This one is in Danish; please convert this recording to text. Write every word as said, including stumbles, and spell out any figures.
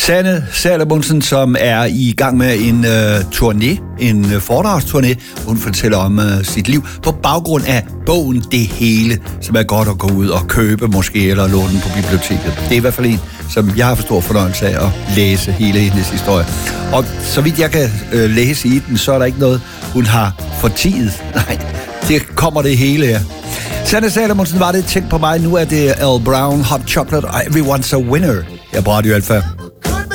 Sanne Salomonsen, som er i gang med en uh, turné, en uh, foredragsturné. Hun fortæller om uh, sit liv på baggrund af bogen Det Hele, som er godt at gå ud og købe måske, eller låne den på biblioteket. Det er i hvert fald en, som jeg har for stor fornøjelse af at læse hele hendes historie. Og så vidt jeg kan uh, læse i den, så er der ikke noget, hun har fortiet. Nej, det kommer det hele her. Sanne Salomonsen var det, tænk på mig. Nu er det Al Brown, Hot Chocolate og Everyone's a Winner. Jeg er på Radio Alpha.